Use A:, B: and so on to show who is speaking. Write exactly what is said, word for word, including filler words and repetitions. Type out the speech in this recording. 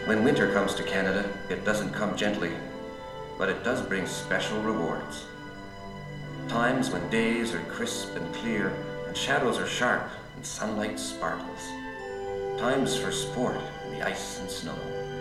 A: When winter comes to Canada, it doesn't come gently, but it does bring special rewards. Times when days are crisp and clear, and shadows are sharp, and sunlight sparkles. Times for sport in the ice and snow.